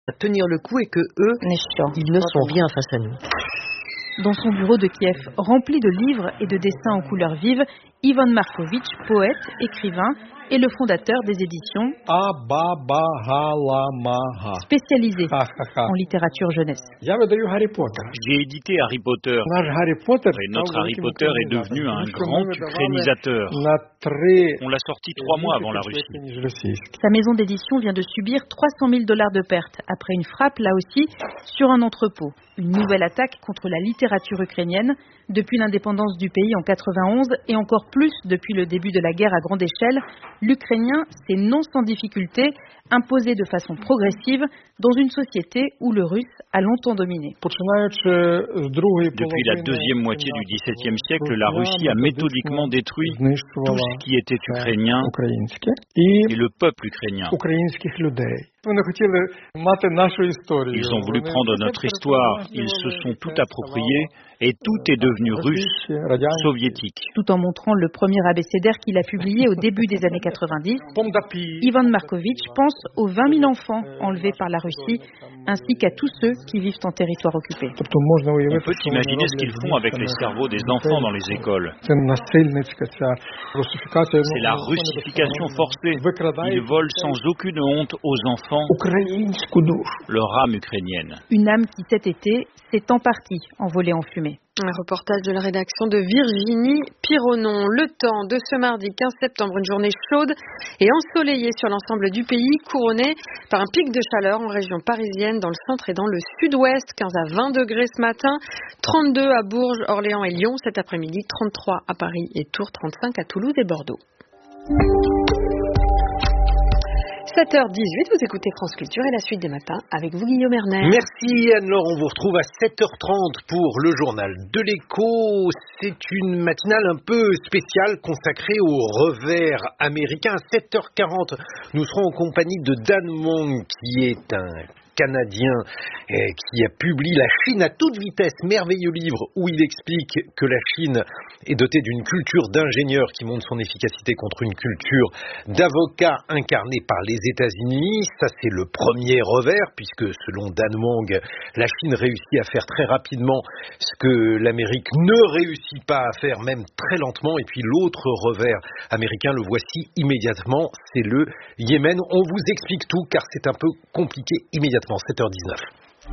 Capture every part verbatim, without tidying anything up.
tenir le coup et que eux, ils ne sont rien face à nous. Dans son bureau de Kiev, rempli de livres et de dessins en couleurs vives, Ivan Markovitch, poète, écrivain, est le fondateur des éditions spécialisées en littérature jeunesse. J'ai édité Harry Potter, et notre Harry Potter est devenu un grand ukrainisateur. On l'a sorti trois mois avant la Russie. Sa maison d'édition vient de subir trois cent mille dollars de pertes, après une frappe, là aussi, sur un entrepôt. Une nouvelle attaque contre la littérature ukrainienne, depuis l'indépendance du pays en quatre-vingt-onze et encore plus depuis le début de la guerre à grande échelle, l'ukrainien s'est non sans difficulté imposé de façon progressive dans une société où le russe a longtemps dominé. Depuis la deuxième moitié du dix-septième siècle, la Russie a méthodiquement détruit tout ce qui était ukrainien et le peuple ukrainien. Ils ont voulu prendre notre histoire, ils se sont tout approprié et tout est devenu russe, soviétique. Tout en montrant le premier abécédaire qu'il a publié au début des années quatre-vingt-dix, Ivan Markovitch pense aux vingt mille enfants enlevés par la Russie, ainsi qu'à tous ceux qui vivent en territoire occupé. On peut imaginer ce qu'ils font avec les cerveaux des enfants dans les écoles. C'est la russification forcée. Ils volent sans aucune honte aux enfants leur âme ukrainienne. Une âme qui cet été s'est en partie envolée en fumée. Un reportage de la rédaction de Virginie Pironon. Le temps de ce mardi quinze septembre, une journée chaude et ensoleillée sur l'ensemble du pays, couronnée par un pic de chaleur en région parisienne, dans le centre et dans le sud-ouest. quinze à vingt degrés ce matin, trente-deux à Bourges, Orléans et Lyon cet après-midi, trente-trois à Paris et Tours, trente-cinq à Toulouse et Bordeaux. sept heures dix-huit, vous écoutez France Culture et la suite des matins avec vous, Guillaume Erner. Merci Anne-Laure, on vous retrouve à sept heures trente pour le journal de l'Écho. C'est une matinale un peu spéciale consacrée au revers américain. À sept heures quarante, nous serons en compagnie de Dan Mong, qui est un Canadien eh, qui a publié La Chine à toute vitesse, merveilleux livre où il explique que la Chine est dotée d'une culture d'ingénieurs qui montre son efficacité contre une culture d'avocats incarnée par les États-Unis. Ça, c'est le premier revers, puisque selon Dan Mong, la Chine réussit à faire très rapidement ce que l'Amérique ne réussit pas à faire, même très lentement. Et puis l'autre revers américain, le voici immédiatement, c'est le Yémen. On vous explique tout car c'est un peu compliqué immédiatement. sept heures dix-neuf.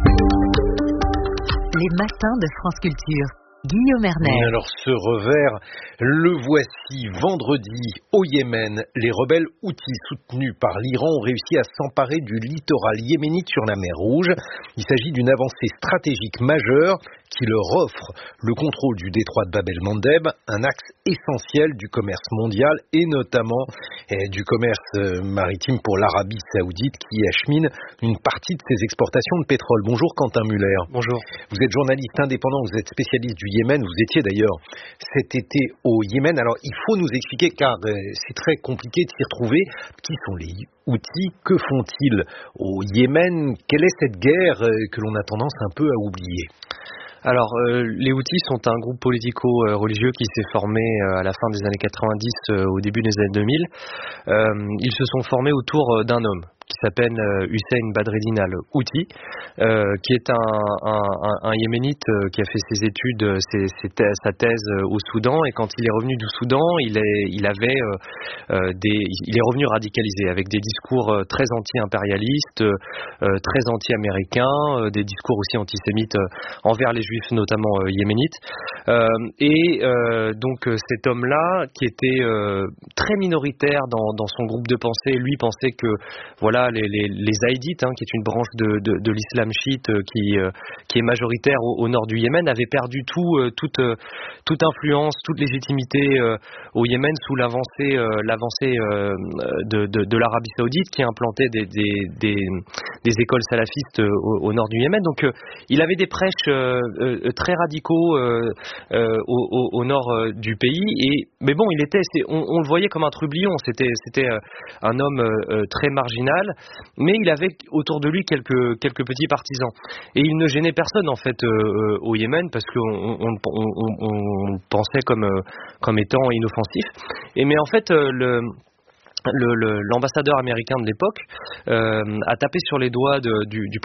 Les matins de France Culture. Guillaume Erner. Alors ce revers, le voici vendredi au Yémen. Les rebelles houthis soutenus par l'Iran ont réussi à s'emparer du littoral yéménite sur la mer Rouge. Il s'agit d'une avancée stratégique majeure qui leur offre le contrôle du détroit de Bab el-Mandeb, un axe essentiel du commerce mondial et notamment eh, du commerce euh, maritime pour l'Arabie Saoudite qui achemine une partie de ses exportations de pétrole. Bonjour Quentin Muller. Bonjour. Vous êtes journaliste indépendant, vous êtes spécialiste du Yémen, vous étiez d'ailleurs cet été au Yémen. Alors il faut nous expliquer, car euh, c'est très compliqué de s'y retrouver, qui sont les Houthis, que font-ils au Yémen? Quelle est cette guerre euh, que l'on a tendance un peu à oublier? Alors, euh, les Houthis sont un groupe politico-religieux qui s'est formé euh, à la fin des années quatre-vingt-dix, euh, au début des années deux mille. Euh, ils se sont formés autour d'un homme qui s'appelle Hussein Badreddin al-Houthi, euh, qui est un, un, un, un yéménite euh, qui a fait ses études, ses, ses thèses, sa thèse euh, au Soudan, et quand il est revenu du Soudan, il, est, il avait euh, euh, des, il est revenu radicalisé avec des discours euh, très anti-impérialistes, euh, très anti-américains, euh, des discours aussi antisémites euh, envers les juifs, notamment euh, yéménites. Euh, et euh, donc cet homme-là, qui était euh, très minoritaire dans, dans son groupe de pensée, lui pensait que voilà, Les, les, les Zaïdites, hein, qui est une branche de, de, de l'islam chiite euh, qui, euh, qui est majoritaire au, au nord du Yémen, avait perdu tout, euh, toute, euh, toute influence, toute légitimité euh, au Yémen sous l'avancée, euh, l'avancée euh, de, de, de l'Arabie Saoudite qui implantait des, des, des, des écoles salafistes euh, au, au nord du Yémen. Donc euh, il avait des prêches euh, euh, très radicaux euh, euh, au, au, au nord euh, du pays. Et, mais bon, il était, c'est, on, on le voyait comme un trublion. C'était, c'était euh, un homme euh, très marginal. Mais il avait autour de lui quelques, quelques petits partisans. Et il ne gênait personne, en fait, euh, au Yémen, parce qu'on on, on, on, on pensait comme, euh, comme étant inoffensif. Et, mais en fait, euh, le... Le, le, l'ambassadeur américain de l'époque euh, a tapé sur les doigts de, du, du